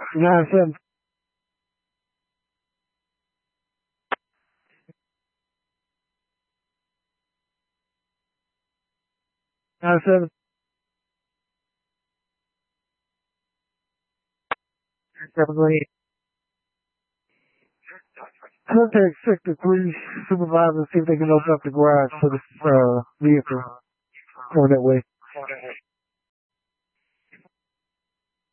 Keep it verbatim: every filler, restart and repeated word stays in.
nine seven. Nine seven. Seven, go ahead. Contact Sector three supervisor, see if they can open up the garage for the uh, vehicle. Going that way.